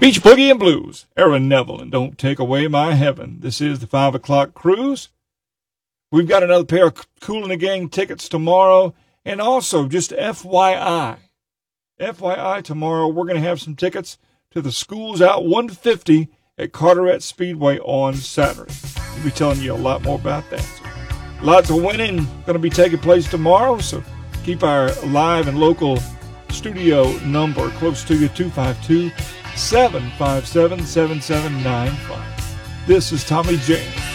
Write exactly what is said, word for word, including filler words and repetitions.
Beach Boogie and Blues, Aaron Neville, and Don't Take Away My Heaven. This is the five o'clock cruise. We've got another pair of Kool and the Gang tickets tomorrow. And also, just F Y I, F Y I, tomorrow we're going to have some tickets to the Schools Out one fifty at Carteret Speedway on Saturday. We'll be telling you a lot more about that. So, lots of winning going to be taking place tomorrow, so keep our live and local studio number close to you, two five two, seven five seven, seven seven nine five. This is Tommy James.